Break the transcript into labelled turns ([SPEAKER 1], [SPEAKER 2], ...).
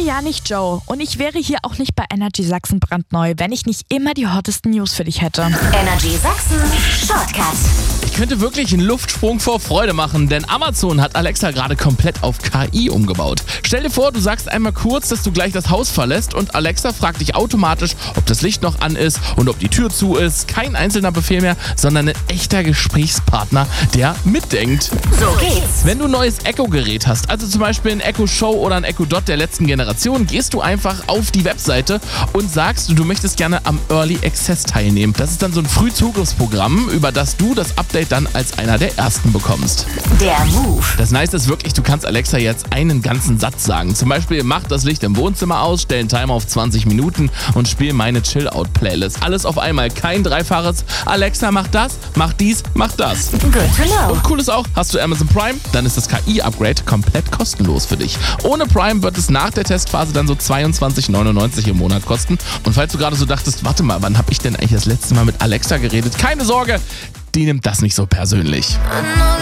[SPEAKER 1] ja nicht Joe und ich wäre hier auch nicht bei Energy Sachsen brandneu, wenn ich nicht immer die hottesten News für dich hätte.
[SPEAKER 2] Energy Sachsen Shortcut.
[SPEAKER 3] Ich könnte wirklich einen Luftsprung vor Freude machen, denn Amazon hat Alexa gerade komplett auf KI umgebaut. Stell dir vor, du sagst einmal kurz, dass du gleich das Haus verlässt und Alexa fragt dich automatisch, ob das Licht noch an ist und ob die Tür zu ist. Kein einzelner Befehl mehr, sondern ein echter Gesprächspartner, der mitdenkt.
[SPEAKER 2] So geht's.
[SPEAKER 3] Wenn du ein neues Echo-Gerät hast, also zum Beispiel ein Echo Show oder ein Echo Dot der letzten Generation, gehst du einfach auf die Webseite und sagst, du möchtest gerne am Early Access teilnehmen. Das ist dann so ein Frühzugriffsprogramm, über das du das Update dann als einer der ersten bekommst.
[SPEAKER 2] Der Move.
[SPEAKER 3] Das Nice ist wirklich, du kannst Alexa jetzt einen ganzen Satz sagen. Zum Beispiel, mach das Licht im Wohnzimmer aus, stell einen Timer auf 20 Minuten und spiel meine Chill-Out-Playlist. Alles auf einmal, kein dreifaches Alexa, mach das, mach dies, mach das.
[SPEAKER 2] Good to know.
[SPEAKER 3] Und cool ist auch, hast du Amazon Prime, dann ist das KI-Upgrade komplett kostenlos für dich. Ohne Prime wird es nach der Testphase dann so 22,99 im Monat kosten. Und falls du gerade so dachtest, warte mal, wann habe ich denn eigentlich das letzte Mal mit Alexa geredet? Keine Sorge, die nimmt das nicht so persönlich.